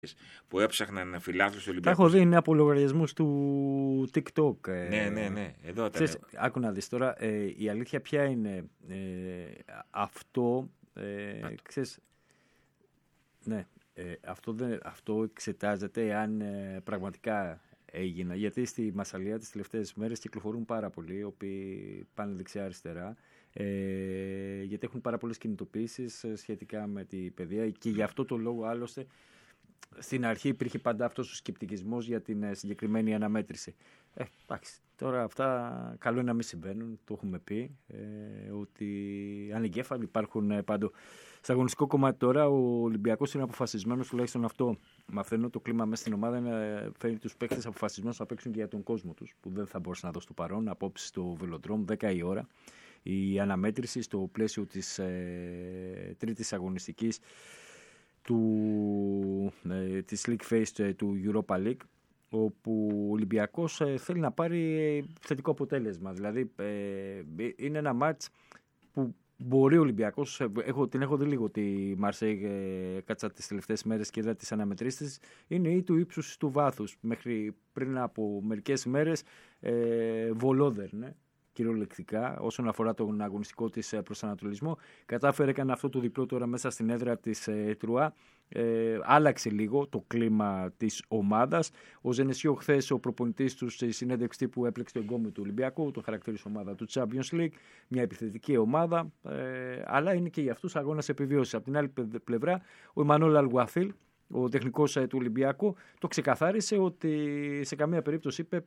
που έψαχναν φιλάθλους του Τα Ολυμπιακού. έχω δει, είναι από λογαριασμούς του TikTok. Ναι. Εδώ ήταν. Άκου να δεις τώρα, η αλήθεια ποια είναι. Αυτό, ξέρεις, ναι, αυτό εξετάζεται αν πραγματικά έγινε. Γιατί στη Μασσαλία τις τελευταίες μέρες κυκλοφορούν πάρα πολλοί, οι οποίοι πάνε δεξιά-αριστερά. Γιατί έχουν πάρα πολλές κινητοποίησεις σχετικά με την παιδεία και γι' αυτό το λόγο άλλωστε στην αρχή υπήρχε πάντα αυτός ο σκεπτικισμός για την συγκεκριμένη αναμέτρηση. Εντάξει, τώρα αυτά καλό είναι να μην συμβαίνουν, το έχουμε πει, ότι ανεγκέφαλοι υπάρχουν παντού. Στο αγωνιστικό κομμάτι τώρα ο Ολυμπιακός είναι αποφασισμένος, τουλάχιστον αυτό μαθαίνω, το κλίμα μέσα στην ομάδα φέρνει τους παίκτες αποφασισμένους να παίξουν και για τον κόσμο τους, που δεν θα μπορούσε να δώσει το παρόν, απόψε στο Βελοντρόμ, 10 η ώρα. Η αναμέτρηση στο πλαίσιο της τρίτης αγωνιστικής της League Phase του Europa League, όπου ο Ολυμπιακός θέλει να πάρει θετικό αποτέλεσμα. Δηλαδή είναι ένα μάτς που μπορεί ο Ολυμπιακός, την έχω δει λίγο τη Μαρσέιγ, κάτσα τις τελευταίες μέρες και είδα τις αναμετρήσεις, είναι ή του ύψους του βάθους. Μέχρι πριν από μερικές μέρες βολόδερνε κυριολεκτικά όσον αφορά τον αγωνιστικό της προσανατολισμό. Κατάφερε, έκανε αυτό το διπλό τώρα μέσα στην έδρα της Τρουά. Άλλαξε λίγο το κλίμα της ομάδας. Ο Ζενεσιό χθες, ο προπονητής του, στη συνέντευξη που έπλεξε το εγκόμιο του Ολυμπιακού, το χαρακτήρισε ομάδα του Champions League, μια επιθετική ομάδα, αλλά είναι και για αυτούς αγώνας επιβίωσης. Από την άλλη πλευρά, ο Εμμανουέλ Αλγουαθίλ, ο τεχνικός του Ολυμπιακού, το ξεκαθάρισε ότι σε καμία περίπτωση, είπε,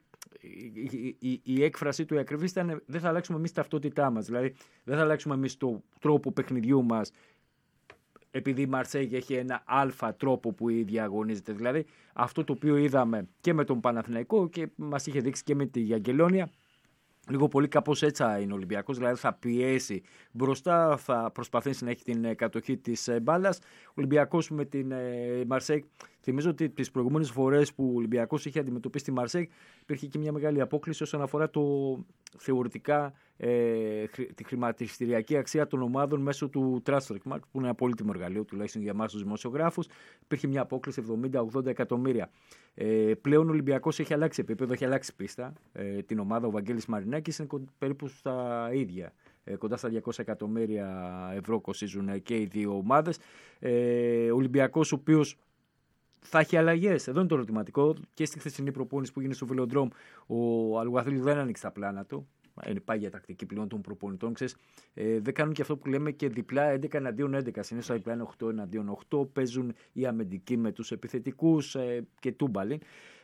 η έκφραση του, η ακριβής ήταν, δεν θα αλλάξουμε εμείς ταυτότητά μας. Δηλαδή δεν θα αλλάξουμε εμείς το τρόπο παιχνιδιού μας επειδή η Μαρσέιγ έχει ένα αλφα τρόπο που η ίδια αγωνίζεται. Δηλαδή αυτό το οποίο είδαμε και με τον Παναθηναϊκό και μας είχε δείξει και με τη Γιαγκελόνια, λίγο πολύ κάπως έτσι είναι ο Ολυμπιακός, δηλαδή θα πιέσει μπροστά, θα προσπαθήσει να έχει την κατοχή της μπάλας. Ο Ολυμπιακός με την Μαρσέιγ, θυμίζω ότι τις προηγούμενες φορές που ο Ολυμπιακός είχε αντιμετωπίσει τη Μαρσέιγ υπήρχε και μια μεγάλη απόκληση όσον αφορά το θεωρητικά τη χρηματιστηριακή αξία των ομάδων μέσω του Transfer Market, που είναι ένα πολύτιμο εργαλείο τουλάχιστον για εμάς τους δημοσιογράφους. Υπήρχε μια απόκληση 70-80 εκατομμύρια. Πλέον ο Ολυμπιακός έχει αλλάξει επίπεδο, έχει αλλάξει πίστα. Την ομάδα, ο Βαγγέλης Μαρινάκης είναι περίπου στα ίδια. Κοντά στα 200 εκατομμύρια ευρώ κοστίζουν και οι δύο ομάδες. Ο Ολυμπιακός, ο οποίος θα έχει αλλαγές. Εδώ είναι το ερωτηματικό. Και στη χθεσινή προπόνηση που γίνει στο Βελοντρόμ, ο Αλγουαθίλ δεν άνοιξε τα πλάνα του. Είναι πάγια τακτική πλέον των προπονητών. Δεν κάνουν και αυτό που λέμε και διπλά 11 εναντίον 11. Συνήθως τα διπλά είναι 8 εναντίον 8. Παίζουν οι αμυντικοί με τους επιθετικούς και τούμπαλιν.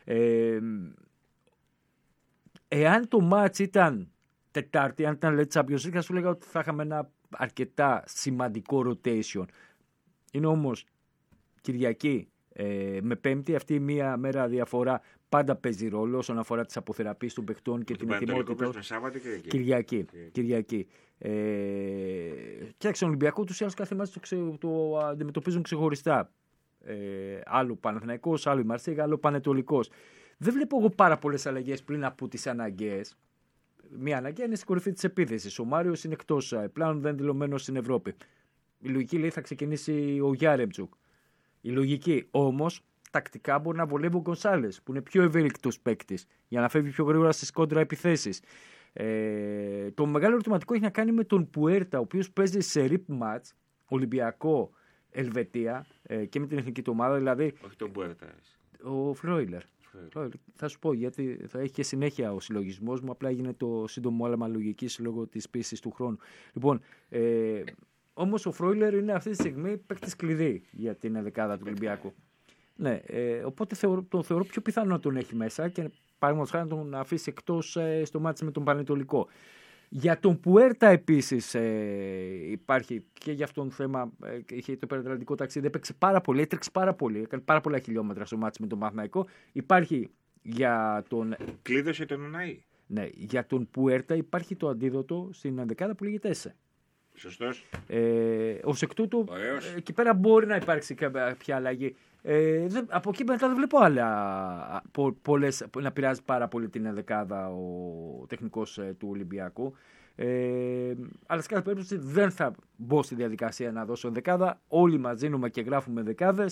Εάν το μάτς ήταν Τετάρτη, αν ήταν Champions League, θα σου λέγα ότι θα είχαμε ένα αρκετά σημαντικό rotation. Είναι όμως Κυριακή με Πέμπτη, αυτή η μία μέρα διαφορά πάντα παίζει ρόλο όσον αφορά τις αποθεραπείες των παιχτών και την ετοιμότητα. Κυριακή. Κοίταξε, τον Ολυμπιακό τους ή άλλους κάθε μάτς το αντιμετωπίζουν ξεχωριστά. Άλλο Παναθηναϊκός, άλλο η Μαρσέιγ, άλλο Πανετολικός. Δεν βλέπω εγώ πάρα πολλές αλλαγές πλην από τις αναγκαίες. Μία αναγκαία είναι στην κορυφή της επίθεσης. Ο Μάριος είναι εκτός πλάνων, δεν δηλωμένος στην Ευρώπη. Η λογική λέει θα ξεκινήσει ο Γιάρεμτσουκ. Η λογική όμως τακτικά μπορεί να βολεύει ο Γκονσάλες, που είναι πιο ευέλικτος παίκτης, για να φεύγει πιο γρήγορα στις κόντρα επιθέσεις. Το μεγάλο ερωτηματικό έχει να κάνει με τον Πουέρτα, ο οποίος παίζει σε rip match, Ολυμπιακό, Ελβετία και με την εθνική του ομάδα. Δηλαδή, όχι τον Πουέρτα. Ο Φρόιλερ. Θα σου πω γιατί θα έχει και συνέχεια ο συλλογισμός μου. Απλά έγινε το σύντομο άλμα λογικής λόγω της πίσης του χρόνου. Λοιπόν, όμως ο Φρόιλερ είναι αυτή τη στιγμή παίκτης κλειδί για την δεκάδα του Ολυμπιακού. Ναι, οπότε τον θεωρώ πιο πιθανό να τον έχει μέσα και παραδείγματος χάρη να τον αφήσει εκτός στο μάτι με τον Πανετολικό. Για τον Πουέρτα επίσης υπάρχει και για αυτόν το θέμα. Είχε το υπερατλαντικό ταξίδι, έπαιξε πάρα πολύ, έτρεξε πάρα πολύ, έκανε πάρα πολλά χιλιόμετρα στο μάτι με τον Παναθηναϊκό. Υπάρχει για τον. Κλείδωσε τον Ουναΐ. Ναι, για τον Πουέρτα υπάρχει το αντίδοτο στην ενδεκάδα που λέγεται ΕΣΕ. Σωστός. Ως εκ τούτου, εκεί πέρα μπορεί να υπάρξει κάποια αλλαγή. Από εκεί μετά δεν βλέπω άλλα πολλές να πειράζει πάρα πολύ την ενδεκάδα ο τεχνικός του Ολυμπιακού. Αλλά σε κάθε περίπτωση δεν θα μπω στη διαδικασία να δώσω ενδεκάδα. Όλοι μας δίνουμε και γράφουμε δεκάδες.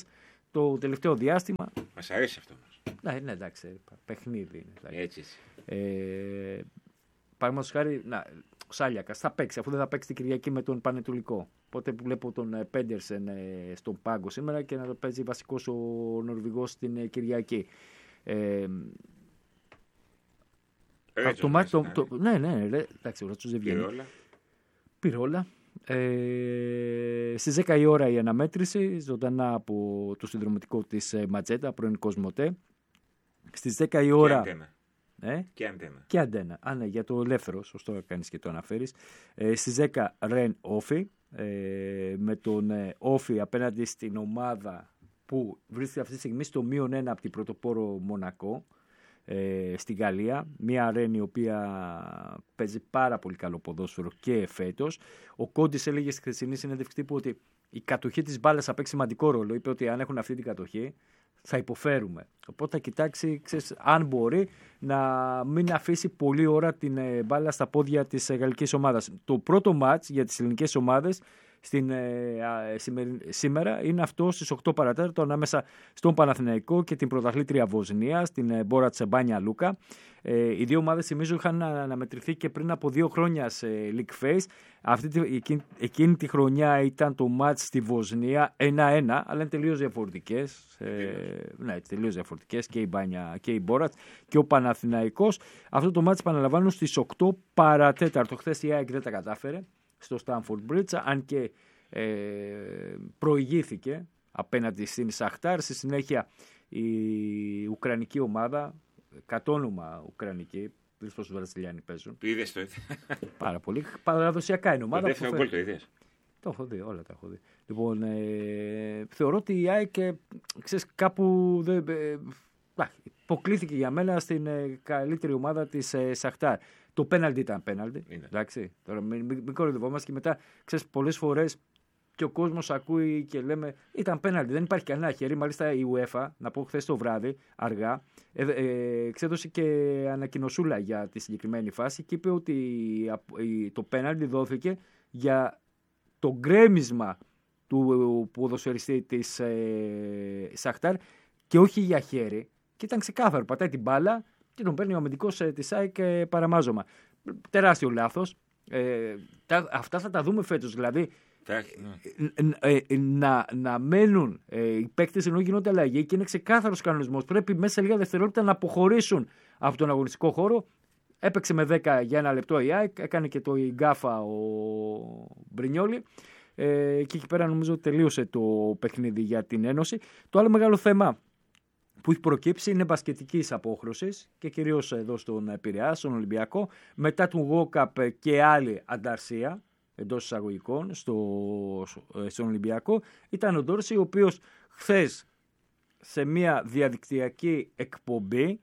το τελευταίο διάστημα. Μας αρέσει αυτό όμως. Ναι, εντάξει, παιχνίδι είναι. Έτσι. Παραδείγματος χάρη, ο Σάλιακας θα παίξει, αφού δεν θα παίξει την Κυριακή με τον Πανετολικό. Οπότε βλέπω τον Πέντερσεν στον πάγκο σήμερα και να το παίζει βασικός ο Νορβηγός στην Κυριακή. Ναι, εντάξει, ο Ρατσούς δεν βγαίνει. Πυρόλα. Στις 10 η ώρα η αναμέτρηση, ζωντανά από το συνδρομητικό της Ματζέτα, πρώην Κοσμοτέ. Στις 10 η ώρα. Και αντένα. Ναι, για το ελεύθερο, σωστό κάνεις και το αναφέρεις. Στις 10 Ρεν Όφι, με τον Όφι απέναντι στην ομάδα που βρίσκεται αυτή τη στιγμή στο -1 από την πρωτοπόρο Μονακό, στην Γαλλία. Μια Ρεν η οποία παίζει πάρα πολύ καλό ποδόσφαιρο και φέτος. Ο Κόντις έλεγε στη χθεσινή συνέντευξη τύπου ότι η κατοχή της μπάλας θα παίξει σημαντικό ρόλο. Είπε ότι αν έχουν αυτή την κατοχή θα υποφέρουμε. Οπότε θα κοιτάξει, αν μπορεί, να μην αφήσει πολλή ώρα την μπάλα στα πόδια της γαλλικής ομάδας. Το πρώτο μάτς για τις ελληνικές ομάδες σήμερα είναι αυτό στις 8 παρατέταρτο ανάμεσα στον Παναθηναϊκό και την πρωταθλήτρια Βοσνία, στην Μπόρατς Μπάνια Λούκα. Οι δύο ομάδες, θυμίζω, είχαν αναμετρηθεί και πριν από 2 χρόνια σε League Phase. Εκείνη τη χρονιά ήταν το μάτς στη Βοσνία 1-1, αλλά είναι τελείως διαφορετικές. Τελείως διαφορετικές και η Μπάνια και η Μπόρατς και ο Παναθηναϊκός. Αυτό το μάτς επαναλαμβάνω στις 8 παρατέταρτο. Χθες η ΑΕΚ δεν τα κατάφερε στο Stamford Bridge, αν και προηγήθηκε απέναντι στην Σαχτάρ. Στη συνέχεια η Ουκρανική ομάδα, κατόνομα Ουκρανική, δεν πόσο Βραζιλιάνοι παίζουν. Το είδες το πάρα πολύ. Παραδοσιακά είναι ομάδα. Το δεύτερο γκολ το είδες. Το έχω δει, όλα τα έχω δει. Λοιπόν, θεωρώ ότι η ΑΕΚ κάπου υποκλήθηκε για μένα στην καλύτερη ομάδα της Σαχτάρ. Το πέναλτι ήταν πέναλτι. Εντάξει. Τώρα μην κοροϊδευόμαστε και μετά, πολλές φορές και ο κόσμος ακούει και λέμε ήταν πέναλτι. Δεν υπάρχει κανένα χέρι. Μάλιστα η UEFA, να πω χθες το βράδυ, αργά, εξέδωσε και ανακοινωσούλα για τη συγκεκριμένη φάση και είπε ότι το πέναλτι δόθηκε για το γκρέμισμα του ποδοσφαιριστή της Σαχτάρ και όχι για χέρι. Και ήταν ξεκάθαρο. Πατάει την μπάλα και τον παίρνει ο αμυντικός της ΑΕΚ παραμάζωμα. Τεράστιο λάθος. Αυτά θα τα δούμε φέτος. Δηλαδή να μένουν οι παίκτες ενώ γίνονται αλλαγή και είναι ξεκάθαρος κανονισμός. Πρέπει μέσα σε λίγα δευτερόλεπτα να αποχωρήσουν από τον αγωνιστικό χώρο. Έπαιξε με 10 για 1 λεπτό η ΑΕΚ, έκανε και το γκάφα ο Μπρινιόλι και εκεί πέρα νομίζω τελείωσε το παιχνίδι για την Ένωση. Το άλλο μεγάλο θέμα που έχει προκύψει είναι μπασκετικής απόχρωσης και κυρίως εδώ στον Πειραιά, στον Ολυμπιακό, μετά του Γόκαπ και άλλη ανταρσία εντός εισαγωγικών στον Ολυμπιακό. Ήταν ο Ντόρση, ο οποίος χθες σε μια διαδικτυακή εκπομπή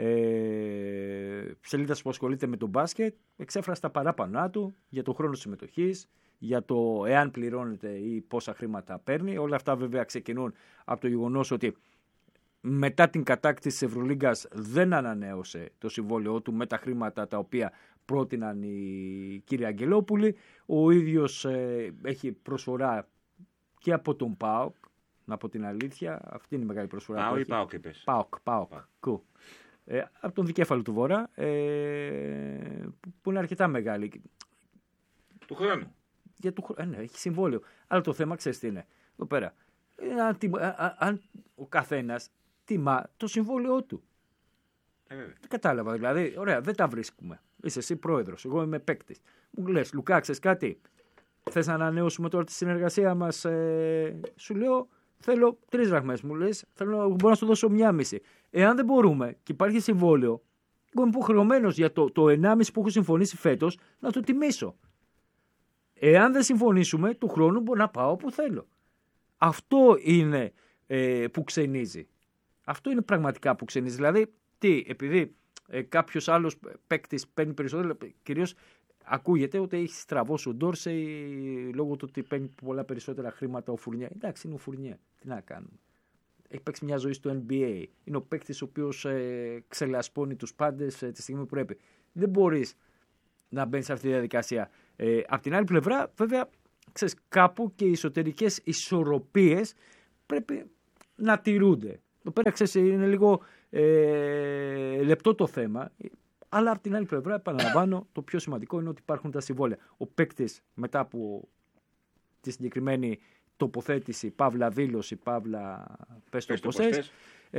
σελίδας που ασχολείται με το μπάσκετ εξέφρασε τα παράπανά του για τον χρόνο συμμετοχής, για το εάν πληρώνεται ή πόσα χρήματα παίρνει. Όλα αυτά βέβαια ξεκινούν από το γεγονός ότι μετά την κατάκτηση της Ευρωλίγκας δεν ανανέωσε το συμβόλαιό του με τα χρήματα τα οποία πρότειναν οι κύριοι Αγγελόπουλοι. Ο ίδιος έχει προσφορά και από τον ΠΑΟΚ, να πω την αλήθεια. Αυτή είναι η μεγάλη προσφορά. ΠΑΟΚ ή ΠΑΟΚ είπες? ΠΑΟΚ. Από τον δικέφαλο του Βορρά, που είναι αρκετά μεγάλη. Του χρόνου. Ναι, έχει συμβόλαιο. Αλλά το θέμα, ξέρεις τι είναι. Εδώ πέρα. Αν ο καθένας τιμά το συμβόλαιό του. Δεν κατάλαβα. Δηλαδή, ωραία, δεν τα βρίσκουμε. Είσαι εσύ πρόεδρος, εγώ είμαι παίκτης. Μου λες, Λουκά, ξέρεις κάτι? Θες να ανανεώσουμε τώρα τη συνεργασία μας? Σου λέω, θέλω 3 δραχμές. Μου λες, μπορώ να σου δώσω 1,5. Εάν δεν μπορούμε και υπάρχει συμβόλαιο, εγώ είμαι υποχρεωμένος για το 1,5 που έχω συμφωνήσει φέτος να το τιμήσω. Εάν δεν συμφωνήσουμε, του χρόνου μπορώ να πάω όπου θέλω. Αυτό είναι που ξενίζει. Αυτό είναι πραγματικά που ξενίζει. Δηλαδή, επειδή κάποιος άλλος παίκτης παίρνει περισσότερο, κυρίως ακούγεται ότι έχει στραβώσει ο Ντόρσεϊ λόγω του ότι παίρνει πολλά περισσότερα χρήματα ο Φουρνιέ. Εντάξει, είναι ο Φουρνιέ. Τι να κάνουμε. Έχει παίξει μια ζωή στο NBA. Είναι ο παίκτης ο οποίος ξελασπώνει τους πάντες τη στιγμή που πρέπει. Δεν μπορείς να μπαίνεις σε αυτή τη διαδικασία. Απ' την άλλη πλευρά, βέβαια, ξέρεις, κάπου και οι εσωτερικές ισορροπίες πρέπει να τηρούνται. Εδώ πέρα ξέρεις, είναι λίγο λεπτό το θέμα. Αλλά από την άλλη πλευρά, επαναλαμβάνω, το πιο σημαντικό είναι ότι υπάρχουν τα συμβόλαια. Ο παίκτης μετά από τη συγκεκριμένη τοποθέτηση, παύλα δήλωση, παύλα πες το πώς θες,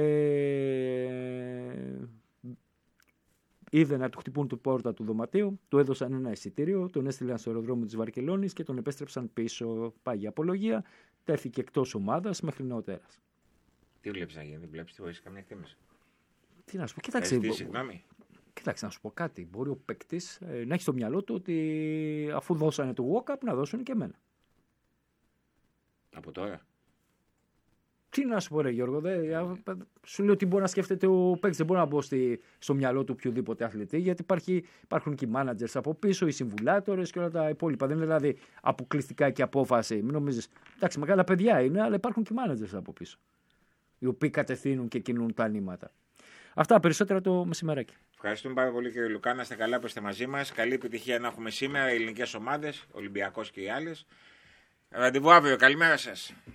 είδε να του χτυπούν την πόρτα του δωματίου, του έδωσαν ένα εισιτήριο, τον έστειλαν στο αεροδρόμιο της Βαρκελόνης και τον επέστρεψαν πίσω. Πάει για απολογία, τέθηκε εκτός ομάδας μέχρι νεοτέρας. Τι βλέπεις να γίνει, δεν βλέπεις, τι έχεις καμία εκτίμηση? Τι να σου πω, κοίταξε. Συγγνώμη. Κοίταξε να σου πω κάτι. Μπορεί ο παίκτης να έχει στο μυαλό του ότι αφού δώσανε το walk-up να δώσουν και εμένα. Από τώρα. Τι να σου πω, ρε Γιώργο, σου λέω ότι μπορεί να σκέφτεται ο παίκτης. Δεν μπορεί να μπω στο μυαλό του οποιοδήποτε αθλητή, γιατί υπάρχουν και οι managers από πίσω, οι συμβουλάτορες και όλα τα υπόλοιπα. Δεν είναι δηλαδή αποκλειστικά και απόφαση. Μην νομίζεις. Εντάξει, μεγάλα παιδιά είναι, αλλά υπάρχουν και οι managers από πίσω, οι οποίοι κατευθύνουν και κινούν τα νήματα. Αυτά περισσότερα το μεσημεράκι. Ευχαριστούμε πάρα πολύ, κύριε Λουκά. Να είστε καλά που είστε μαζί μας. Καλή επιτυχία να έχουμε σήμερα, οι ελληνικές ομάδες, Ολυμπιακός και οι άλλες. Ραντεβού αύριο. Καλημέρα σας.